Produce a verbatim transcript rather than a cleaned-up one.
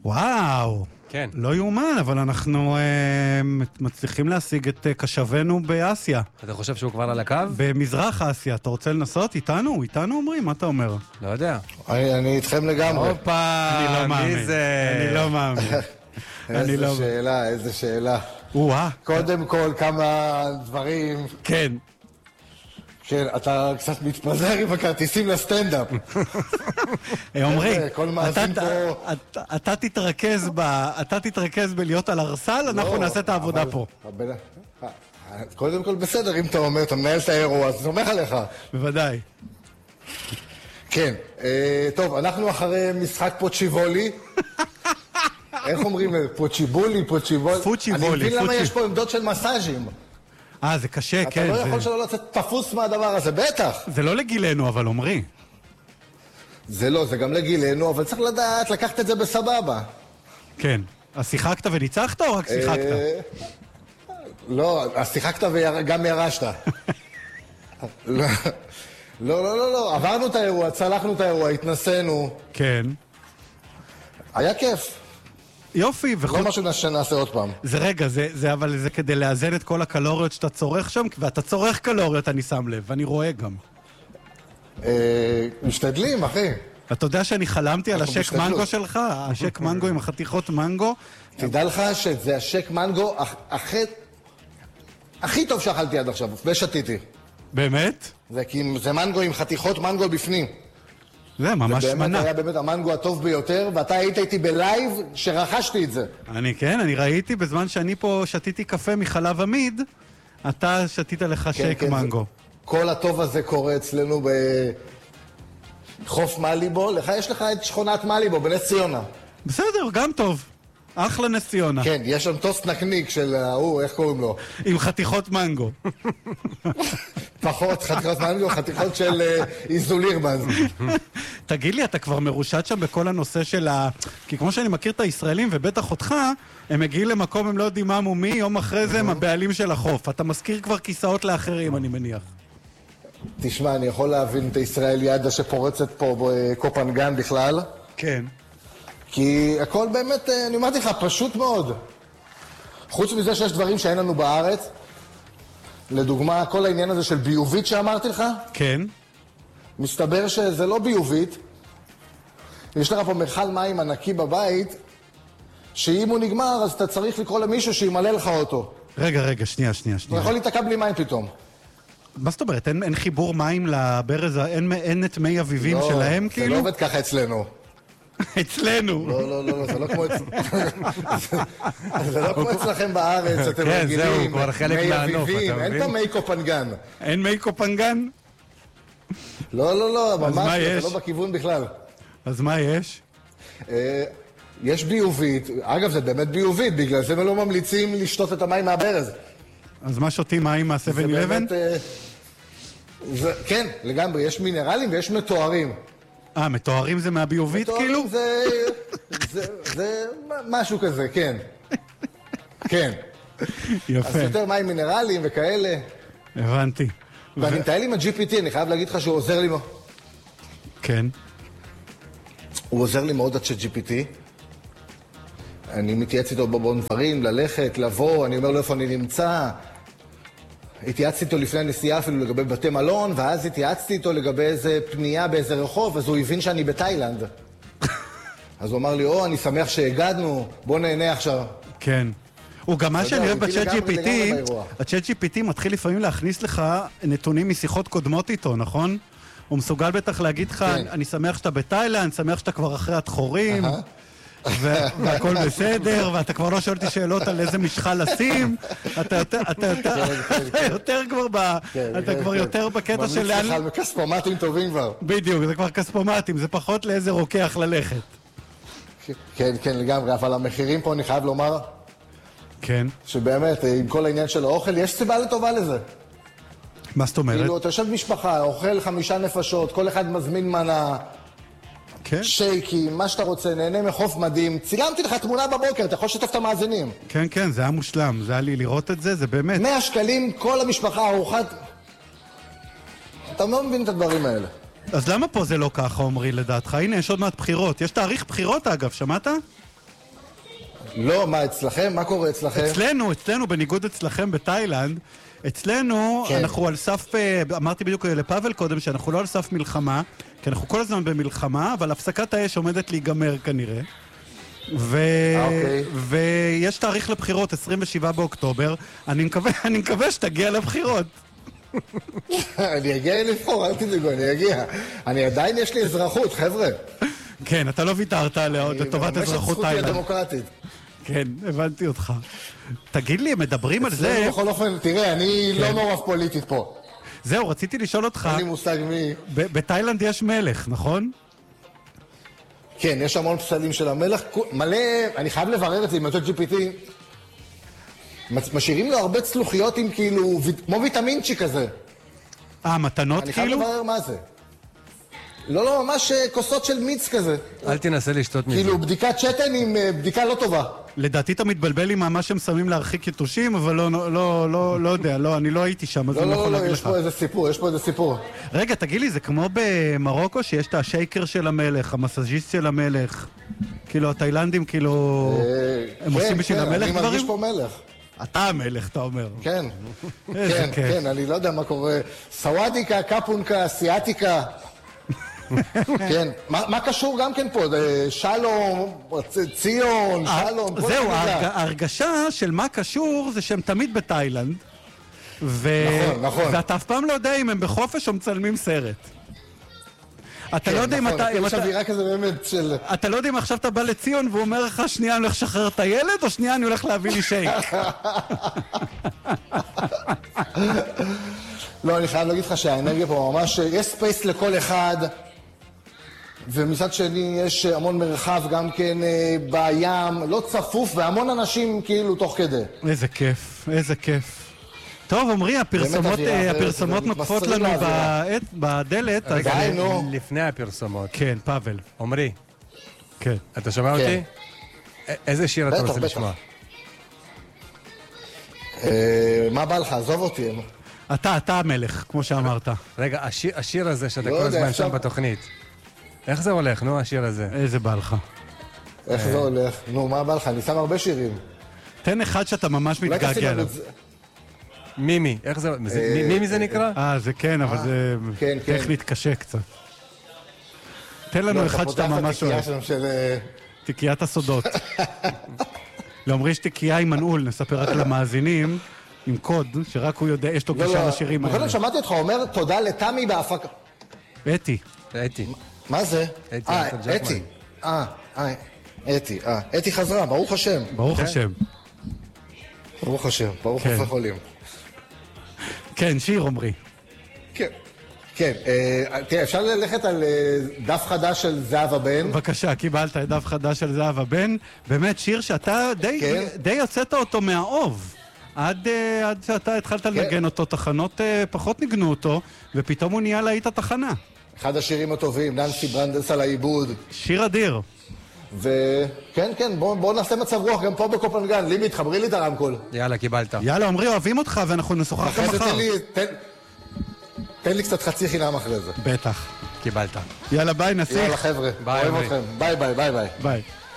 וואו. כן. לא יאומן, אבל אנחנו אה, מצליחים להשיג את אה, קשבנו באסיה. אתה חושב שהוא כבר על הקו? במזרח אסיה. אתה רוצה לנסות? איתנו? איתנו אומרים? מה אתה אומר? לא יודע. אני, אני איתכם לגמרי. הופה, אני לא מאמין. מי זה? אני לא מאמין. איזה לא... שאלה, איזה שאלה. וואה. קודם כל כמה דברים. כן. כן, אתה קצת מתפזר עם הכרטיסים לסטנדאפ. עומרי, אתה תתרכז ב... אתה תתרכז בלהיות על הרסל, אנחנו נעשה את העבודה פה. קודם כל בסדר, אם אתה אומר, אתה מנהל את האירוע, אז סומך עליך. בוודאי. כן, טוב, אנחנו אחרי משחק פוצ'יבולי. איך אומרים? פוצ'יבולי, פוצ'יבולי. פוצ'יבולי. אני מבין למה יש פה עמדות של מסאז'ים. אה, זה קשה, כן. אתה לא יכול שלא לצאת תפוס מהדבר הזה, בטח. זה לא לגילנו, אבל עומרי. זה לא, זה גם לגילנו, אבל צריך לדעת, לקחת את זה בסבבה. כן. אז שיחקת וניצחת או רק שיחקת? לא, אז שיחקת וגם ירשת. לא, לא, לא, לא, עברנו את האירוע, צלחנו את האירוע, התנסינו. כן. היה כיף. יופי. לא משהו שנעשה עוד פעם. זה רגע, זה, זה, אבל זה כדי לאזן את כל הקלוריות שאתה צורך שם, ואתה צורך קלוריות, אני שם לב, ואני רואה גם. אה, משתדלים, אחי. אתה יודע שאני חלמתי על השק מנגו שלך? השק מנגו עם החתיכות מנגו? תדע לך שזה השק מנגו הכי... הכי טוב שאכלתי עד עכשיו, ושתיתי. באמת? זה כי זה מנגו עם חתיכות מנגו בפנים. זה ממש מנה. מנה. זה היה באמת המנגו הטוב ביותר, ואתה היית איתי בלייב שרכשתי את זה. אני כן, אני ראיתי בזמן שאני פה שתיתי קפה מחלב עמיד, אתה שתית לך כן, שייק כן, מנגו. זה, כל הטוב הזה קורה אצלנו בחוף מליבו. לך יש לך את שכונת מליבו, בנס ציונה. בסדר, גם טוב. אחלה נס ציונה. כן, יש שם טוסט נקניק של ההוא, איך קוראים לו? עם חתיכות מנגו. פחות חתיכות מנגו, חתיכות של איזולירבז. תגיד לי, אתה כבר מרושת שם בכל הנושא של ה... כי כמו שאני מכיר את הישראלים, ובטח אותך, הם מגיעים למקום, הם לא יודעים מה מומי, יום אחרי זה הם הבעלים של החוף. אתה מזכיר כבר כיסאות לאחרים, אני מניח. תשמע, אני יכול להבין את הישראליאדה שפורצת פה בקופנגן בכלל. כן. כי הכל באמת, אני אמרתי לך, פשוט מאוד. חוץ מזה שיש דברים שאין לנו בארץ, לדוגמה, כל העניין הזה של ביובית שאמרתי לך, כן. מסתבר שזה לא ביובית. יש לך פה מכל מים ענקי בבית, שאם הוא נגמר, אז אתה צריך לקרוא למישהו שימלא לך אותו. רגע, רגע, שנייה, שנייה, שנייה. הוא יכול להתעקע בלי מים פתאום. מה זאת אומרת? אין, אין חיבור מים לברז, אין, אין את מי אביבים לא, שלהם, זה כאילו? לא עובד ככה אצלנו. אצלנו. לא, לא, לא, זה לא כמו זה לא כמו אצלכם בארץ, אתם כן, רגילים. זהו, כבר חלק מהנוף, אתה מבין? אין פה מי קופנגן. אין מי קופנגן? לא, לא, לא, ממש, מה אתה יש? לא בכיוון בכלל. אז מה יש? יש ביובית, אגב זה באמת ביובית, בגלל זה הם לא ממליצים לשתות את המים מהברז. אז מה שותים מים מה-סבן אלבן? כן, לגמרי, יש מינרלים ויש מתוארים. אה, מתוארים זה מהביובית כאילו? זה, זה, זה משהו כזה, כן. כן. יפה. אז יותר מים מינרלים וכאלה. הבנתי. ואני מטייל עם ה-ג'י פי טי, אני חייב להגיד לך שהוא עוזר לי מאוד. כן. הוא עוזר לי מאוד עד ש-ג'י פי טי. אני מתייעץ איתו בבון דברים, ללכת, לבוא, אני אומר לו איפה אני נמצא. התייעצתי איתו לפני הנסיעה אפילו לגבי בתי מלון, ואז התייעצתי איתו לגבי איזה פנייה באיזה רחוב, אז הוא הבין שאני בתאילנד. אז הוא אמר לי, או, אני שמח שהגענו, בוא נהנה עכשיו. כן. הוא גם מה שאני אוהב בצ'אט ג'י פי טי, הצ'אט ג'י פי טי מתחיל לפעמים להכניס לך נתונים משיחות קודמות איתו, נכון? הוא מסוגל בטח להגיד לך, אני שמח שאתה בתאילנד, שמח שאתה כבר אחרי התחורים, והכל בסדר, ואתה כבר לא שואל אותי שאלות על איזה משחה לשים, אתה יותר כבר ב... אתה כבר יותר בקטע של... ממליץ לך על כספומטים טובים כבר. בדיוק, זה כבר כספומטים, זה פחות לאיזה רוקח ללכת. כן, כן, לגמרי, אבל המחירים פה אני חייב לומר... כן. שבאמת, עם כל העניין של האוכל, יש סיבה לטובה לזה. מה זאת אומרת? כאילו, אתה יושב משפחה, אוכל חמישה נפשות, כל אחד מזמין מנה, כן. שייקים, מה שאתה רוצה, נהנה מחוף מדהים. צילמתי לך תמונה בבוקר, אתה יכול לשתף את המאזינים. כן, כן, זה היה מושלם. זה היה לי לראות את זה, זה באמת. מאה שקלים, כל המשפחה, ארוחת... אתה לא מבין את הדברים האלה. אז למה פה זה לא ככה, עומרי, לדעתך? הנה, יש עוד מעט בחירות. יש תאריך בחירות, אגב, שמעת? לא, מה אצלכם? מה קורה אצלכם? אצלנו, אצלנו, בניגוד אצלכם בתאילנד, אצלנו כן. אנחנו על סף, אמרתי בדיוק לפאבל קודם, שאנחנו לא על סף מלחמה, כי אנחנו כל הזמן במלחמה, אבל הפסקת האש עומדת להיגמר כנראה. ו... okay. ויש תאריך לבחירות, עשרים ושבעה באוקטובר, אני מקווה, אני מקווה שתגיע לבחירות. אני אגיע לבחור, אל תדאגו, אני אגיע. אני עדיין יש לי אזרחות, חבר'ה. כן, אתה לא ויתרת לטובת אזרחות תאילנד. זכותי הדמוקרטית. כן, הבנתי אותך. תגיד לי, הם מדברים על זה... בכל אופן, תראה, אני לא מעורב פוליטית פה. זהו, רציתי לשאול אותך... אין לי מושג מי... בתאילנד יש מלך, נכון? כן, יש המון פסלים של המלך. מלא, אני חייב לברר את זה עם צ'אט ג'י פי טי. משאירים לו הרבה צלוחיות עם כאילו, כמו ויטמינצ'י כזה. אה, מתנות אני כאילו? אני חייב לברר מה זה. לא, לא, ממש כוסות של מיץ כזה. אל תנסה לשתות מזה. כאילו, בדיקת שתן עם בדיקה לא טובה. לדעתי אתה מתבלבל עם מה שהם שמים להרחיק יתושים, אבל לא, לא, לא, לא יודע, לא, אני לא הייתי שם, אז לא, אני לא יכול לא, להגיד לא, לך. יש פה איזה סיפור, יש פה איזה סיפור. רגע, תגיד לי, זה כמו במרוקו שיש את השייקר של המלך, המסאז'יסט של המלך. כאילו, התאילנדים, כאילו, הם עושים בשביל המלך דברים? כן, אני מרגיש פה מלך. אתה המלך, אתה אומר. כן, כן, כן, אני לא יודע מה קורה. סוואדיקה, קפונקה, סיאטיקה. כן, מה קשור גם כן פה? שלום, ציון, שלום, כל זהו, ההרגשה של מה קשור זה שהם תמיד בתאילנד. נכון, נכון. ואתה אף פעם לא יודע אם הם בחופש או מצלמים סרט. אתה לא יודע אם אתה... יש אווירה כזה באמת של... אתה לא יודע אם עכשיו אתה בא לציון והוא אומר לך, שנייה אני הולך לשחרר את הילד, או שנייה אני הולך להביא לי שייק. לא, אני חייב להגיד לך שהאנרגיה פה ממש... יש ספייס לכל אחד, ומצד שני יש המון מרחב גם כן בים, לא צפוף, והמון אנשים כאילו תוך כדי. איזה כיף, איזה כיף. טוב, עמרי, הפרסומות נוקפות לנו בדלת. די, נו. לפני הפרסומות. כן, פאבל. עמרי. כן. אתה שומע אותי? איזה שיר אתה רוצה לשמוע? מה בא לך? עזוב אותי. אתה, אתה המלך, כמו שאמרת. רגע, השיר הזה שאתה כל הזמן שם בתוכנית. איך זה הולך, נו, השיר הזה? איזה בא לך? איך זה הולך? נו, מה בא לך? אני שם הרבה שירים. תן אחד שאתה ממש מתגעגע אליו. מימי, איך זה... מימי זה נקרא? אה, זה כן, אבל זה טכנית קשה קצת. תן לנו אחד שאתה ממש אוהב. תיקיית הסודות. לאמרי שתיקייה עם מנעול, נספר רק למאזינים, עם קוד, שרק הוא יודע, יש לו גישה לשירים האלה. בכל זאת שמעתי אותך אומר תודה לתמי בהפקה. אתי. אתי. מה זה? אתי. אה, אתי. אה, אה, אתי. אה, אתי חזרה, ברוך השם. ברוך השם. ברוך השם, ברוך רופא חולים. כן, שיר עמרי. כן, כן. תראה, אפשר ללכת על דף חדש של זהבה בן. בבקשה, קיבלת את דף חדש של זהבה בן. באמת, שיר שאתה די יוצאת אותו מהאוב. עד שאתה התחלת לנגן אותו, תחנות פחות ניגנו אותו, ופתאום הוא נהיה להיט התחנה. אחד השירים הטובים, ננסי ברנדס על העיבוד. שיר אדיר. וכן, כן, בואו נעשה מצב רוח גם פה בקופנגן. לימי, תחברי לי את הרמקול. יאללה, קיבלת. יאללה, עמרי, אוהבים אותך ואנחנו נשוחח גם מחר. תן לי קצת חצי חינם אחרי זה. בטח. קיבלת. יאללה, ביי, נסיך. יאללה, חבר'ה. אוהב אתכם. ביי, ביי, ביי, ביי. ביי.